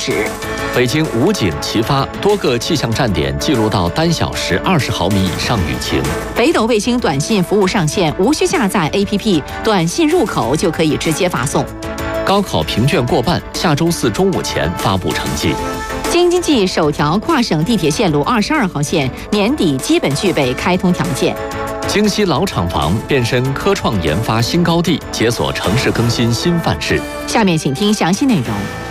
时。 北京武警齐发，多个气象站点记录到单小时20毫米以上雨情。 北斗卫星短信服务上线，无需下载 APP， 短信入口就可以直接发送。 高考评卷过半，下周4中午前发布成绩。 京津冀首条跨省地铁线路22号线年底基本具备开通条件。 京西老厂房变身科创研发新高地，解锁城市更新新范式。 下面请听详细内容。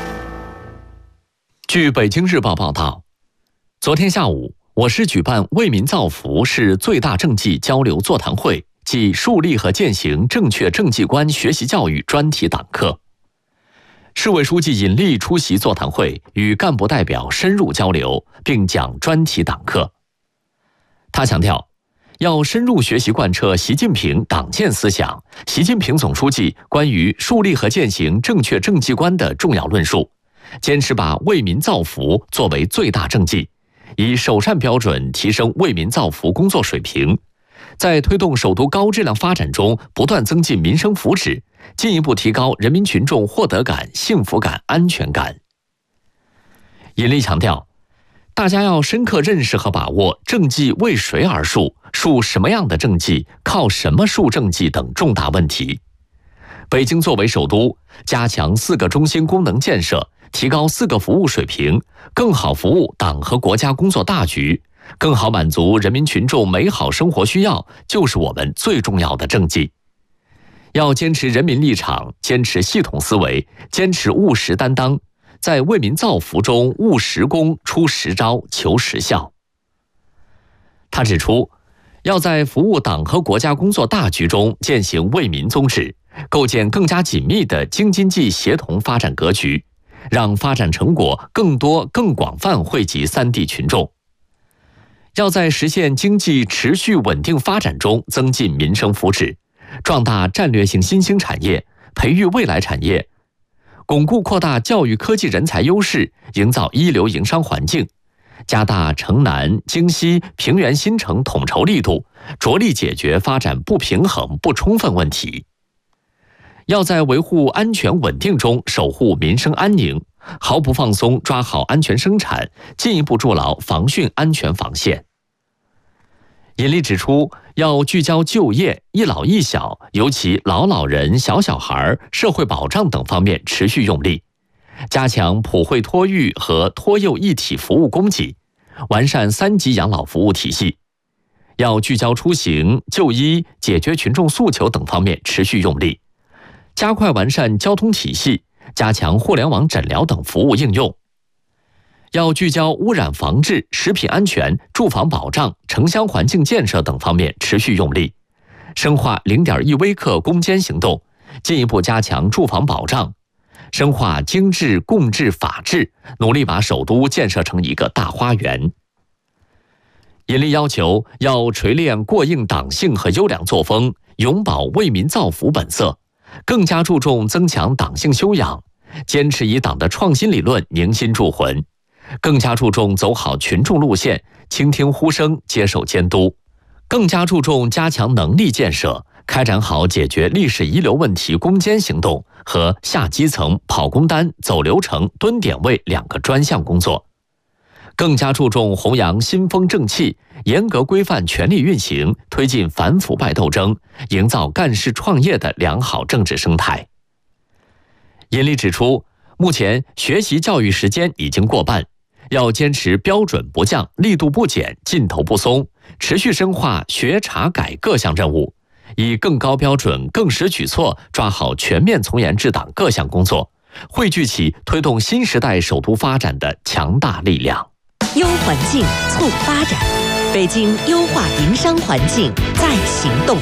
据北京日报报道，昨天下午，我市举办为民造福市最大政绩交流座谈会暨树立和践行正确政绩观学习教育专题党课。市委书记尹力出席座谈会，与干部代表深入交流，并讲专题党课。他强调，要深入学习贯彻习近平党建思想、习近平总书记关于树立和践行正确政绩观的重要论述，坚持把为民造福作为最大政绩，以首善标准提升为民造福工作水平，在推动首都高质量发展中不断增进民生福祉，进一步提高人民群众获得感、幸福感、安全感。尹力强调，大家要深刻认识和把握政绩为谁而树、树什么样的政绩、靠什么树政绩等重大问题。北京作为首都，加强4个中心功能建设，提高4个服务水平，更好服务党和国家工作大局，更好满足人民群众美好生活需要，就是我们最重要的政绩。要坚持人民立场，坚持系统思维，坚持务实担当，在为民造福中务实功、出实招、求实效。他指出，要在服务党和国家工作大局中践行为民宗旨，构建更加紧密的京津冀协同发展格局，让发展成果更多更广泛惠及3地群众。要在实现经济持续稳定发展中增进民生福祉，壮大战略性新兴产业，培育未来产业，巩固扩大教育科技人才优势，营造一流营商环境，加大城南、京西、平原新城统筹力度，着力解决发展不平衡不充分问题。要在维护安全稳定中守护民生安宁，毫不放松抓好安全生产，进一步筑牢防汛安全防线。尹力指出，要聚焦就业、一老一小，尤其老人、小孩、社会保障等方面持续用力，加强普惠托育和托幼一体服务供给，完善3级养老服务体系。要聚焦出行、就医、解决群众诉求等方面持续用力，加快完善交通体系，加强互联网诊疗等服务应用。要聚焦污染防治、食品安全、住房保障、城乡环境建设等方面持续用力，深化0.1微克攻坚行动，进一步加强住房保障，深化精致共治法治，努力把首都建设成一个大花园。尹力要求要锤炼过硬党性和优良作风，永葆为民造福本色，更加注重增强党性修养，坚持以党的创新理论凝心铸魂，更加注重走好群众路线，倾听呼声，接受监督，更加注重加强能力建设，开展好解决历史遗留问题攻坚行动和下基层、跑工单、走流程、蹲点位2个专项工作，更加注重弘扬新风正气，严格规范权力运行，推进反腐败斗争，营造干事创业的良好政治生态。尹力指出，目前学习教育时间已经过半，要坚持标准不降、力度不减、劲头不松，持续深化学查改各项任务，以更高标准、更实举措抓好全面从严治党各项工作，汇聚起推动新时代首都发展的强大力量。 优环境促发展，北京优化营商环境在行动。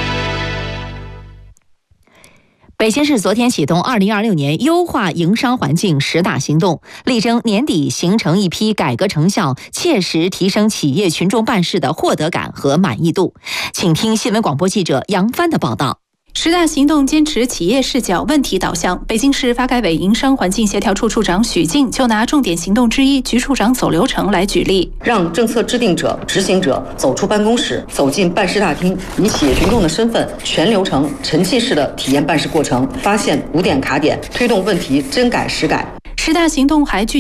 北京市昨天启动2026年优化营商环境10大行动，力争年底形成一批改革成效切实提升企业群众办事的获得感和满意度。请听新闻广播记者杨帆的报道。 10大行动坚持企业视角、问题导向。北京市发改委营商环境协调处处长许静就拿重点行动之一局处长走流程来举例， 让政策制定者、执行者走出办公室，走进办事大厅，以企业群众的身份，全流程、沉浸式的体验办事过程，发现5点卡点，推动问题真改实改。 10大行动还聚